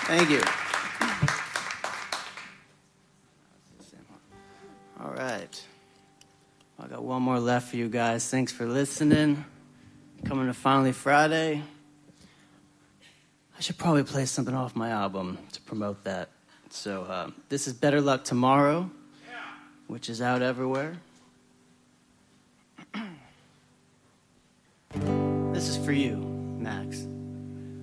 Thank you. All right. I got one more left for you guys. Thanks for listening. Coming to Finally Friday. I should probably play something off my album to promote that. So this is Better Luck Tomorrow, which is out everywhere. This is for you, Max.